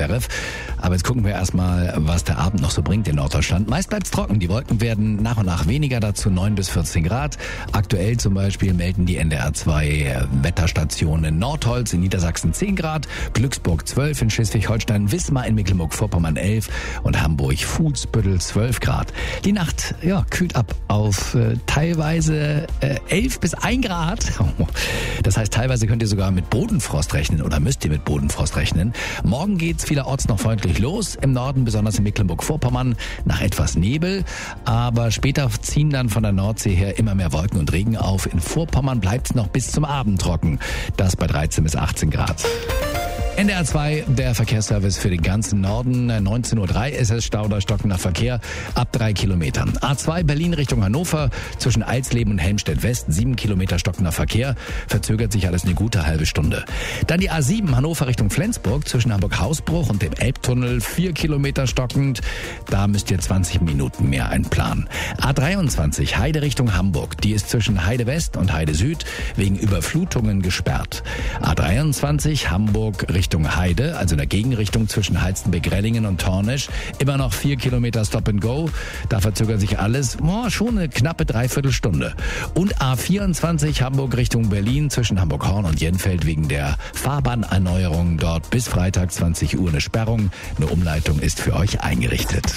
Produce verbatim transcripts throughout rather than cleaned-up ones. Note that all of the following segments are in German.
Zverev. Aber jetzt gucken wir erstmal, was der Abend noch so bringt in Norddeutschland. Meist bleibt's trocken. Die Wolken werden nach und nach weniger, dazu neun bis vierzehn Grad. Aktuell zum Beispiel melden die N D R zwei Wetterstationen Nordholz in Niedersachsen zehn Grad, Glücksburg zwölf, in Schleswig-Holstein Wismar in Mecklenburg-Vorpommern elf und Hamburg-Fuhlsbüttel zwölf Grad. Die Nacht ja, kühlt ab auf äh, teilweise äh, elf bis ein Grad. Das heißt, teilweise könnt ihr sogar mit Bodenfrost rechnen oder müsst ihr mit Bodenfrost rechnen. Morgen geht's vielerorts noch freundlich los. Im Norden, besonders in Mecklenburg-Vorpommern, nach etwas Nebel. Aber später ziehen dann von der Nordsee her immer mehr Wolken und Regen auf. In Vorpommern bleibt's noch bis zum Abend trocken. Das bei dreizehn bis achtzehn Grad. N D R zwei, der Verkehrsservice für den ganzen Norden. neunzehn Uhr drei ist es, Stau oder stockender Verkehr ab drei Kilometern. A zwei Berlin Richtung Hannover, zwischen Alsleben und Helmstedt West, sieben Kilometer stockender Verkehr. Verzögert sich alles eine gute halbe Stunde. Dann die A sieben Hannover Richtung Flensburg, zwischen Hamburg-Hausbruch und dem Elbtunnel, vier Kilometer stockend. Da müsst ihr zwanzig Minuten mehr einplanen. A dreiundzwanzig Heide Richtung Hamburg, die ist zwischen Heide West und Heide Süd wegen Überflutungen gesperrt. A dreiundzwanzig Hamburg Richtung Richtung Heide, also in der Gegenrichtung zwischen Halstenbeck-Rellingen und Tornisch. Immer noch vier Kilometer Stop and Go. Da verzögert sich alles oh, schon eine knappe Dreiviertelstunde. Und A vierundzwanzig Hamburg Richtung Berlin zwischen Hamburg-Horn und Jenfeld wegen der Fahrbahnerneuerung. Dort bis Freitag zwanzig Uhr eine Sperrung. Eine Umleitung ist für euch eingerichtet.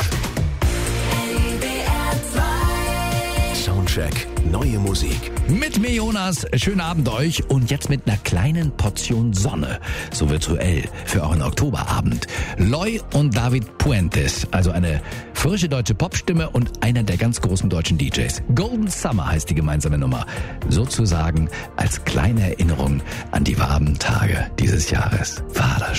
Soundcheck, neue Musik. Mit mir Jonas, schönen Abend euch und jetzt mit einer kleinen Portion Sonne, so virtuell für euren Oktoberabend. Loy und David Puentes, also eine frische deutsche Popstimme und einer der ganz großen deutschen D Js. Golden Summer heißt die gemeinsame Nummer, sozusagen als kleine Erinnerung an die warmen Tage dieses Jahres. War das